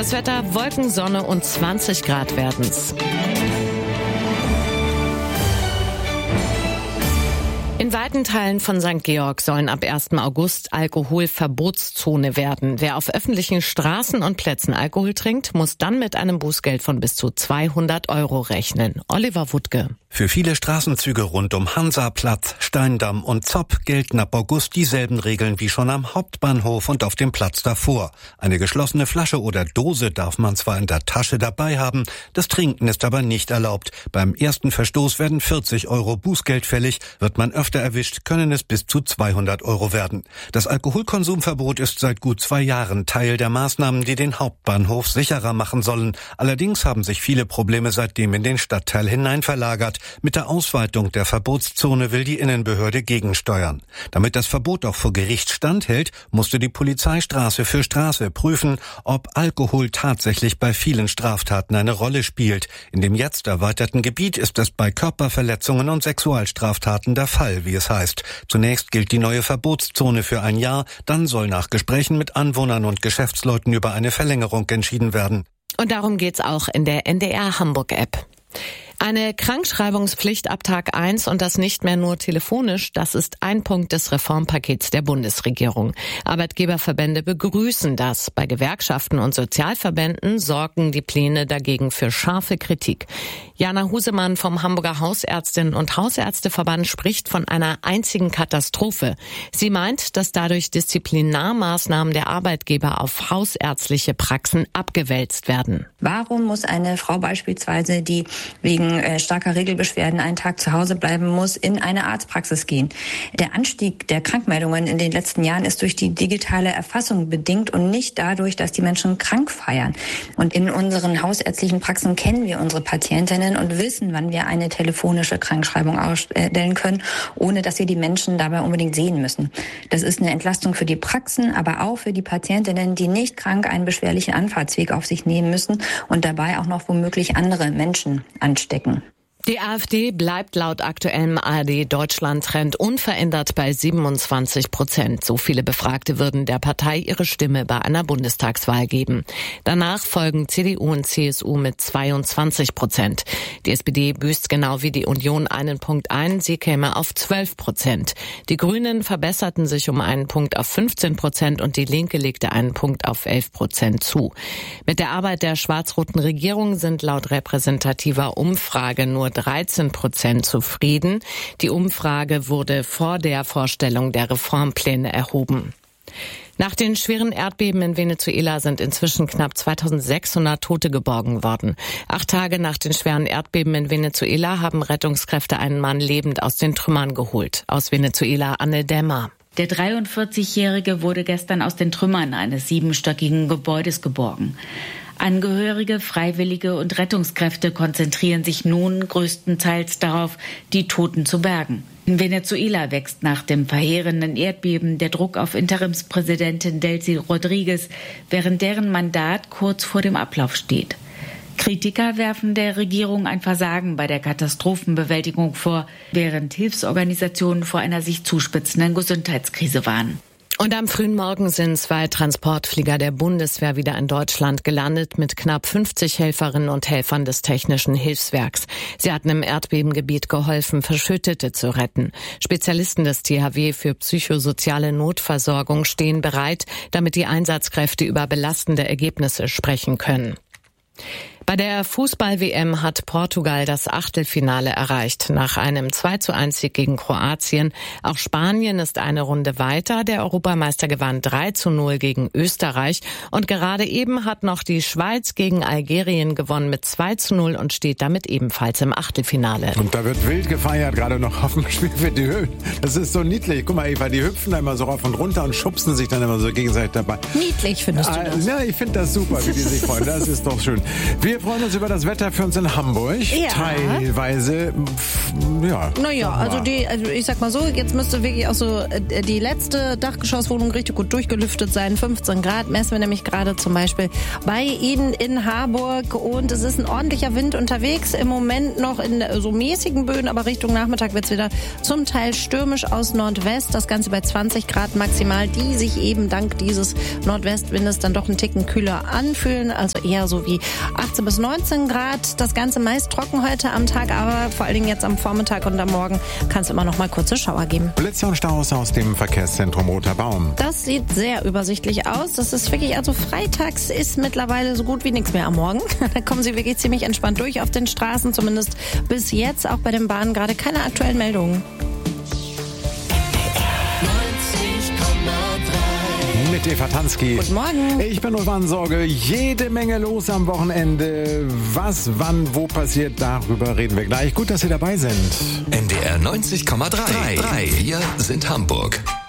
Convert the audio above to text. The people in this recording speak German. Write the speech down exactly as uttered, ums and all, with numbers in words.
Das Wetter, Wolken, Sonne und zwanzig Grad werden's. In weiten Teilen von Sankt Georg sollen ab ersten August Alkoholverbotszone werden. Wer auf öffentlichen Straßen und Plätzen Alkohol trinkt, muss dann mit einem Bußgeld von bis zu zweihundert Euro rechnen. Oliver Wuttke. Für viele Straßenzüge rund um Hansaplatz, Steindamm und Zopp gelten ab August dieselben Regeln wie schon am Hauptbahnhof und auf dem Platz davor. Eine geschlossene Flasche oder Dose darf man zwar in der Tasche dabei haben, das Trinken ist aber nicht erlaubt. Beim ersten Verstoß werden vierzig Euro Bußgeld fällig, wird man öfter erwischt, können es bis zu zweihundert Euro werden. Das Alkoholkonsumverbot ist seit gut zwei Jahren Teil der Maßnahmen, die den Hauptbahnhof sicherer machen sollen. Allerdings haben sich viele Probleme seitdem in den Stadtteil hinein verlagert. Mit der Ausweitung der Verbotszone will die Innenbehörde gegensteuern. Damit das Verbot auch vor Gericht standhält, musste die Polizei Straße für Straße prüfen, ob Alkohol tatsächlich bei vielen Straftaten eine Rolle spielt. In dem jetzt erweiterten Gebiet ist es bei Körperverletzungen und Sexualstraftaten der Fall, wie es heißt. Zunächst gilt die neue Verbotszone für ein Jahr, dann soll nach Gesprächen mit Anwohnern und Geschäftsleuten über eine Verlängerung entschieden werden. Und darum geht's auch in der N D R Hamburg-App. Eine Krankschreibungspflicht ab Tag eins und das nicht mehr nur telefonisch, das ist ein Punkt des Reformpakets der Bundesregierung. Arbeitgeberverbände begrüßen das. Bei Gewerkschaften und Sozialverbänden sorgen die Pläne dagegen für scharfe Kritik. Jana Husemann vom Hamburger Hausärztinnen- und Hausärzteverband spricht von einer einzigen Katastrophe. Sie meint, dass dadurch Disziplinarmaßnahmen der Arbeitgeber auf hausärztliche Praxen abgewälzt werden. Warum muss eine Frau beispielsweise, die wegen starker Regelbeschwerden einen Tag zu Hause bleiben muss, in eine Arztpraxis gehen? Der Anstieg der Krankmeldungen in den letzten Jahren ist durch die digitale Erfassung bedingt und nicht dadurch, dass die Menschen krank feiern. Und in unseren hausärztlichen Praxen kennen wir unsere Patientinnen und wissen, wann wir eine telefonische Krankschreibung ausstellen können, ohne dass wir die Menschen dabei unbedingt sehen müssen. Das ist eine Entlastung für die Praxen, aber auch für die Patientinnen, die nicht krank einen beschwerlichen Anfahrtsweg auf sich nehmen müssen und dabei auch noch womöglich andere Menschen anstecken. Die AfD bleibt laut aktuellem A R D-Deutschland-Trend unverändert bei siebenundzwanzig Prozent. So viele Befragte würden der Partei ihre Stimme bei einer Bundestagswahl geben. Danach folgen C D U und C S U mit zweiundzwanzig Prozent. Die S P D büßt genau wie die Union einen Punkt ein, sie käme auf zwölf Prozent. Die Grünen verbesserten sich um einen Punkt auf fünfzehn Prozent und die Linke legte einen Punkt auf elf Prozent zu. Mit der Arbeit der schwarz-roten Regierung sind laut repräsentativer Umfrage nur dreizehn Prozent zufrieden. Die Umfrage wurde vor der Vorstellung der Reformpläne erhoben. Nach den schweren Erdbeben in Venezuela sind inzwischen knapp zweitausendsechshundert Tote geborgen worden. Acht Tage nach den schweren Erdbeben in Venezuela haben Rettungskräfte einen Mann lebend aus den Trümmern geholt. Aus Venezuela Anne Dämmer. Der dreiundvierzigjährige wurde gestern aus den Trümmern eines siebenstöckigen Gebäudes geborgen. Angehörige, Freiwillige und Rettungskräfte konzentrieren sich nun größtenteils darauf, die Toten zu bergen. In Venezuela wächst nach dem verheerenden Erdbeben der Druck auf Interimspräsidentin Delcy Rodriguez, während deren Mandat kurz vor dem Ablauf steht. Kritiker werfen der Regierung ein Versagen bei der Katastrophenbewältigung vor, während Hilfsorganisationen vor einer sich zuspitzenden Gesundheitskrise warnen. Und am frühen Morgen sind zwei Transportflieger der Bundeswehr wieder in Deutschland gelandet mit knapp fünfzig Helferinnen und Helfern des Technischen Hilfswerks. Sie hatten im Erdbebengebiet geholfen, Verschüttete zu retten. Spezialisten des T H W für psychosoziale Notversorgung stehen bereit, damit die Einsatzkräfte über belastende Ergebnisse sprechen können. Bei der Fußball-W M hat Portugal das Achtelfinale erreicht, nach einem zwei zu eins Sieg gegen Kroatien. Auch Spanien ist eine Runde weiter. Der Europameister gewann drei zu null gegen Österreich. Und gerade eben hat noch die Schweiz gegen Algerien gewonnen mit zwei zu null und steht damit ebenfalls im Achtelfinale. Und da wird wild gefeiert, gerade noch auf dem Spiel für die Höhen. Das ist so niedlich. Guck mal, Eva, die hüpfen da immer so rauf und runter und schubsen sich dann immer so gegenseitig dabei. Niedlich findest du das? Ja, ich finde das super, wie die sich freuen. Das ist doch schön. Wir Wir freuen uns über das Wetter für uns in Hamburg. Ja. Teilweise, ja. Naja, also, die, also ich sag mal so, jetzt müsste wirklich auch so äh, die letzte Dachgeschosswohnung richtig gut durchgelüftet sein. fünfzehn Grad messen wir nämlich gerade zum Beispiel bei Ihnen in Harburg. Und es ist ein ordentlicher Wind unterwegs. Im Moment noch in so mäßigen Böen, aber Richtung Nachmittag wird es wieder zum Teil stürmisch aus Nordwest. Das Ganze bei zwanzig Grad maximal, die sich eben dank dieses Nordwestwindes dann doch einen Ticken kühler anfühlen. Also eher so wie achtzehn bis neunzehn Grad. Das Ganze meist trocken heute am Tag, aber vor allen Dingen jetzt am Vormittag und am Morgen kann es immer noch mal kurze Schauer geben. Blitze und Staus aus dem Verkehrszentrum Roter Baum. Das sieht sehr übersichtlich aus. Das ist wirklich, also freitags ist mittlerweile so gut wie nichts mehr am Morgen. Da kommen Sie wirklich ziemlich entspannt durch auf den Straßen, zumindest bis jetzt. Auch bei den Bahnen gerade keine aktuellen Meldungen. Mit Eva Tansky. Guten Morgen. Ich bin Ulvan Sorge. Jede Menge los am Wochenende. Was, wann, wo passiert, darüber reden wir gleich. Gut, dass Sie dabei sind. N D R neunzig Komma drei. Wir sind Hamburg.